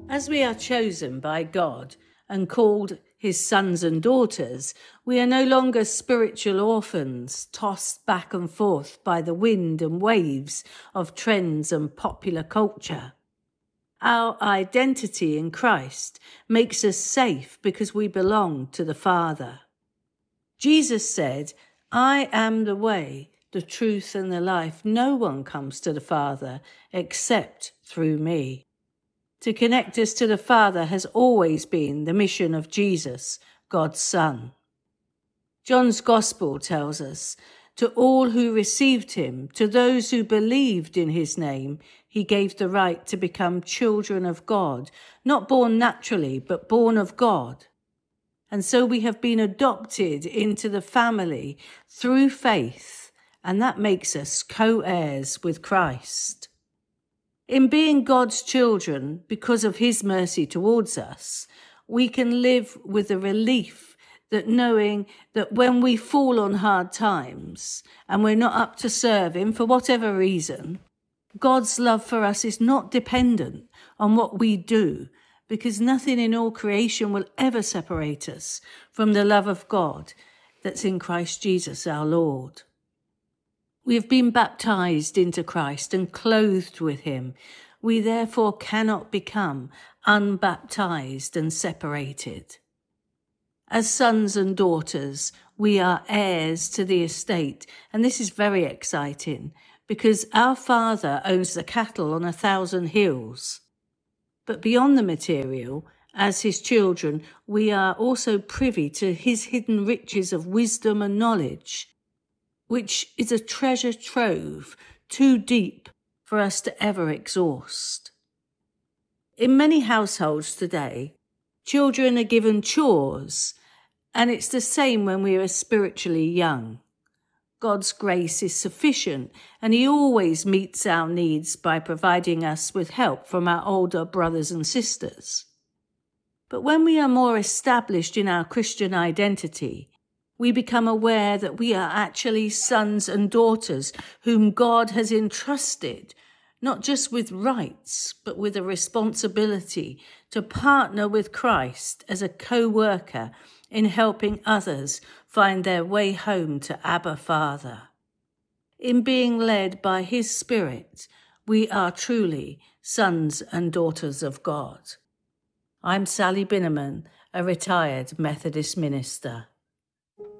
As we are chosen by God and called his sons and daughters, we are no longer spiritual orphans tossed back and forth by the wind and waves of trends and popular culture. Our identity in Christ makes us safe because we belong to the Father. Jesus said, "I am the way, the truth and the life. No one comes to the Father except through me." To connect us to the Father has always been the mission of Jesus, God's Son. John's Gospel tells us, "To all who received him, to those who believed in his name, he gave the right to become children of God, not born naturally, but born of God." And so we have been adopted into the family through faith, and that makes us co-heirs with Christ. In being God's children, because of his mercy towards us, we can live with the relief that knowing that when we fall on hard times and we're not up to serve him for whatever reason, God's love for us is not dependent on what we do, because nothing in all creation will ever separate us from the love of God that's in Christ Jesus our Lord. We have been baptized into Christ and clothed with him. We therefore cannot become unbaptized and separated. As sons and daughters, we are heirs to the estate, and this is very exciting because our Father owns the cattle on 1,000 hills. But beyond the material, as his children, we are also privy to his hidden riches of wisdom and knowledge, which is a treasure trove too deep for us to ever exhaust. In many households today, children are given chores, and it's the same when we are spiritually young. God's grace is sufficient, and he always meets our needs by providing us with help from our older brothers and sisters. But when we are more established in our Christian identity, we become aware that we are actually sons and daughters whom God has entrusted, not just with rights, but with a responsibility to partner with Christ as a co-worker in helping others find their way home to Abba Father. In being led by his Spirit, we are truly sons and daughters of God. I'm Sally Binneman, a retired Methodist minister.